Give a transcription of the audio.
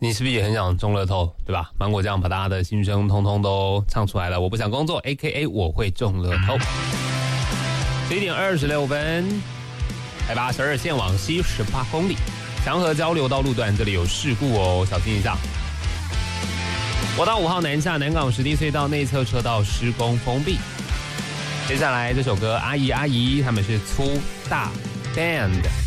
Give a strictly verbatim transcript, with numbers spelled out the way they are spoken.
你是不是也很想中乐透，对吧？芒果酱把大家的心声通通都唱出来了。我不想工作 ，A K A 我会中乐透。十一点二十六分，海拔十二线往西十八公里，祥和交流道路段这里有事故哦，小心一下。国道五号南下南港石碇隧道内侧车道施工封闭。接下来这首歌《阿姨阿姨》，他们是粗大 band。